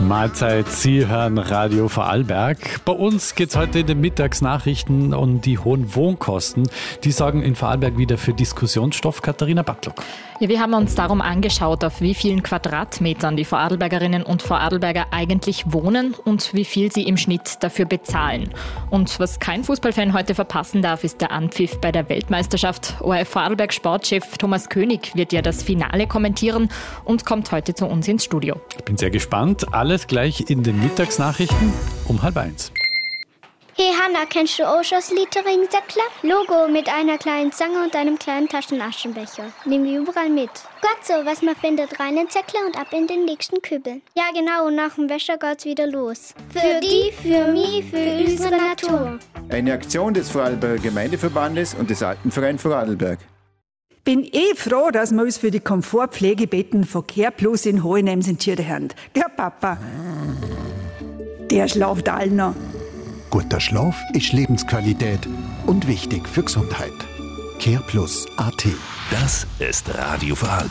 Mahlzeit, Sie hören Radio Vorarlberg. Bei uns geht es heute in den Mittagsnachrichten um die hohen Wohnkosten. Die sorgen in Vorarlberg wieder für Diskussionsstoff. Katharina Bartlock. Ja, wir haben uns darum angeschaut, auf wie vielen Quadratmetern die Vorarlbergerinnen und Vorarlberger eigentlich wohnen und wie viel sie im Schnitt dafür bezahlen. Und was kein Fußballfan heute verpassen darf, ist der Anpfiff bei der Weltmeisterschaft. ORF Vorarlberg Sportchef Thomas König wird ja das Finale kommentieren und kommt heute zu uns ins Studio. Ich bin sehr gespannt. Alles gleich in den Mittagsnachrichten um 12:30. Hey Hanna, kennst du auch schon das Littering-Säckler? Logo mit einer kleinen Zange und einem kleinen Taschenaschenbecher. Nehmen wir überall mit. Gott so, was man findet, rein in den Säckler und ab in den nächsten Kübel. Ja genau, und nach dem Wäscher geht's wieder los. Für die, für mich, für unsere Natur. Eine Aktion des Vorarlberger Gemeindeverbandes und des Altenvereins Vorarlberg. Bin froh, dass wir uns für die Komfortpflegebetten von CarePlus in Hohenems entschieden haben. Gell, Papa? Der schlaft allen noch. Guter Schlaf ist Lebensqualität und wichtig für Gesundheit. CarePlus.at. Das ist Radio Vorarlberg.